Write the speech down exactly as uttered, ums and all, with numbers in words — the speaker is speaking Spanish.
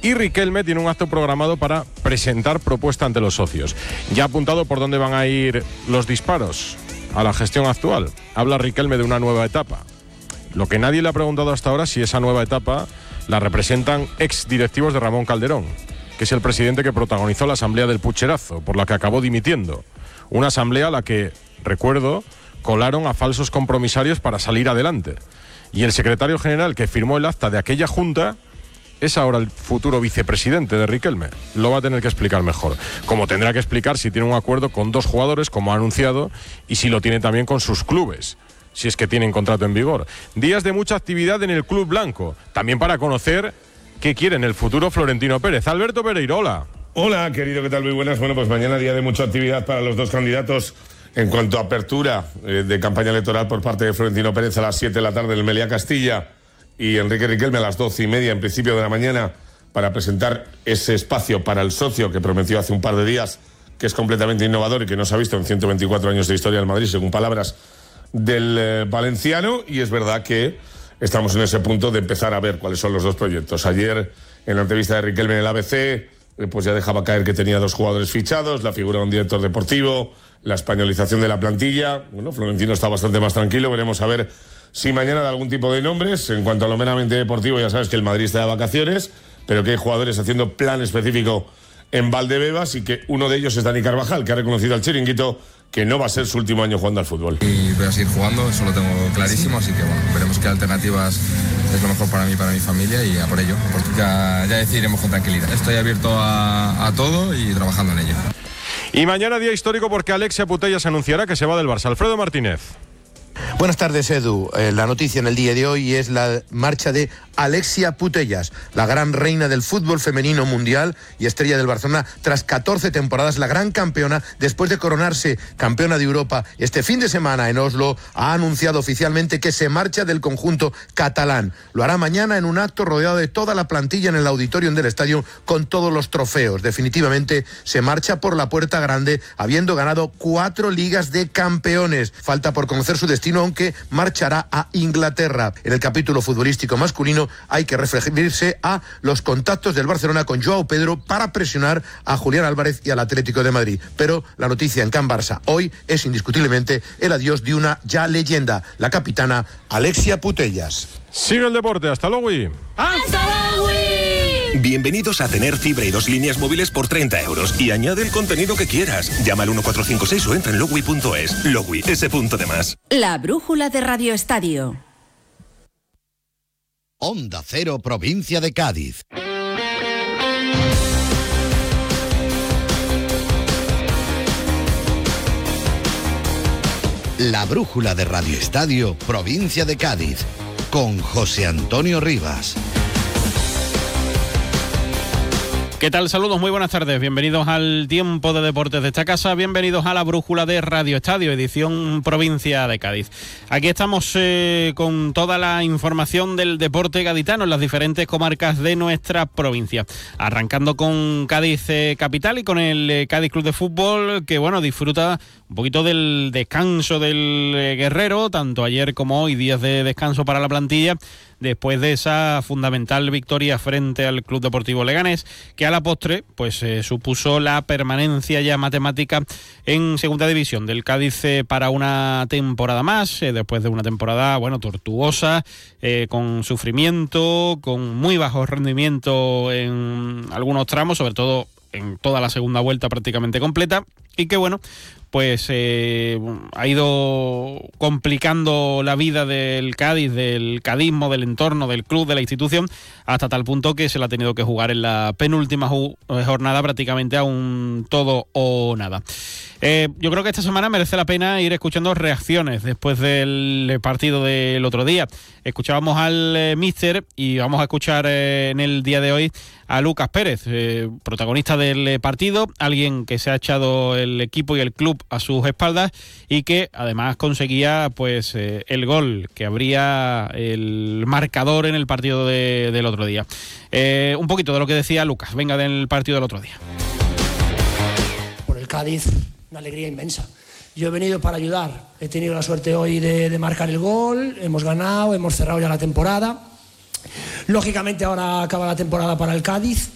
Y Riquelme tiene un acto programado para presentar propuesta ante los socios. Ya ha apuntado por dónde van a ir los disparos a la gestión actual. Habla Riquelme de una nueva etapa. Lo que nadie le ha preguntado hasta ahora si esa nueva etapa la representan ex directivos de Ramón Calderón, que es el presidente que protagonizó la asamblea del pucherazo, por la que acabó dimitiendo. Una asamblea a la que, recuerdo, colaron a falsos compromisarios para salir adelante. Y el secretario general que firmó el acta de aquella junta es ahora el futuro vicepresidente de Riquelme. Lo va a tener que explicar mejor. Como tendrá que explicar si tiene un acuerdo con dos jugadores, como ha anunciado, y si lo tiene también con sus clubes, si es que tienen contrato en vigor. Días de mucha actividad en el Club Blanco, también para conocer qué quiere en el futuro Florentino Pérez. Alberto Pereiro, hola. Hola, querido, ¿qué tal? Muy buenas. Bueno, pues mañana día de mucha actividad para los dos candidatos en cuanto a apertura eh, de campaña electoral por parte de Florentino Pérez a las siete de la tarde en el Meliá Castilla, y Enrique Riquelme a las doce y media en principio de la mañana para presentar ese espacio para el socio que prometió hace un par de días, que es completamente innovador y que no se ha visto en ciento veinticuatro años de historia del Madrid, según palabras del eh, valenciano. Y es verdad que estamos en ese punto de empezar a ver cuáles son los dos proyectos. Ayer, en la entrevista de Riquelme en el A B C, eh, pues ya dejaba caer que tenía dos jugadores fichados, la figura de un director deportivo, la españolización de la plantilla. Bueno, Florentino está bastante más tranquilo, veremos a ver si mañana da algún tipo de nombres. En cuanto a lo meramente deportivo, ya sabes que el Madrid está de vacaciones, pero que hay jugadores haciendo plan específico en Valdebebas y que uno de ellos es Dani Carvajal, que ha reconocido al Chiringuito que no va a ser su último año jugando al fútbol. Y voy a seguir jugando, eso lo tengo clarísimo, así que bueno, veremos qué alternativas es lo mejor para mí y para mi familia, y a por ello, porque ya, ya decidiremos con tranquilidad. Estoy abierto a, a todo y trabajando en ello. Y mañana día histórico porque Alexia Putellas anunciará que se va del Barça. Alfredo Martínez. Buenas tardes, Edu. Eh, la noticia en el día de hoy es la marcha de Alexia Putellas, la gran reina del fútbol femenino mundial y estrella del Barcelona tras catorce temporadas, la gran campeona, después de coronarse campeona de Europa este fin de semana en Oslo, ha anunciado oficialmente que se marcha del conjunto catalán. Lo hará mañana en un acto rodeado de toda la plantilla en el auditorium del estadio con todos los trofeos. Definitivamente se marcha por la puerta grande, habiendo ganado cuatro ligas de campeones. Falta por conocer su destino, aunque marchará a Inglaterra. En el capítulo futbolístico masculino hay que referirse a los contactos del Barcelona con Joao Pedro para presionar a Julián Álvarez y al Atlético de Madrid. Pero la noticia en Can Barça hoy es indiscutiblemente el adiós de una ya leyenda, la capitana Alexia Putellas. Sigue el deporte, hasta luego. ¡Hasta luego! Bienvenidos a tener fibra y dos líneas móviles por treinta euros y añade el contenido que quieras. Llama al uno cuatro cinco seis o entra en logui punto es. Logui, ese punto de más. La brújula de Radio Estadio. Onda Cero, provincia de Cádiz. La brújula de Radio Estadio, provincia de Cádiz, con José Antonio Rivas. ¿Qué tal? Saludos, muy buenas tardes. Bienvenidos al tiempo de deportes de esta casa. Bienvenidos a la brújula de Radio Estadio, edición provincia de Cádiz. Aquí estamos eh, con toda la información del deporte gaditano en las diferentes comarcas de nuestra provincia. Arrancando con Cádiz eh, Capital y con el eh, Cádiz Club de Fútbol, que bueno, disfruta un poquito del descanso del eh, Guerrero, tanto ayer como hoy, días de descanso para la plantilla, después de esa fundamental victoria frente al Club Deportivo Leganés, que a la postre pues eh, supuso la permanencia ya matemática en segunda división del Cádiz eh, para una temporada más, eh, después de una temporada bueno tortuosa, eh, con sufrimiento, con muy bajo rendimiento en algunos tramos, sobre todo en toda la segunda vuelta prácticamente completa, y que bueno, pues eh, ha ido complicando la vida del Cádiz, del cadismo, del entorno, del club, de la institución, hasta tal punto que se la ha tenido que jugar en la penúltima ju- jornada prácticamente a un todo o nada. Eh, yo creo que esta semana merece la pena ir escuchando reacciones después del partido del otro día. Escuchábamos al eh, míster y vamos a escuchar eh, en el día de hoy a Lucas Pérez, eh, protagonista del eh, partido, alguien que se ha echado el equipo y el club a sus espaldas y que además conseguía pues eh, el gol que abría el marcador en el partido de, del otro día. Eh, un poquito de lo que decía Lucas, venga, del partido del otro día. Por el Cádiz, una alegría inmensa. Yo he venido para ayudar, he tenido la suerte hoy de, de marcar el gol, hemos ganado, hemos cerrado ya la temporada. Lógicamente ahora acaba la temporada para el Cádiz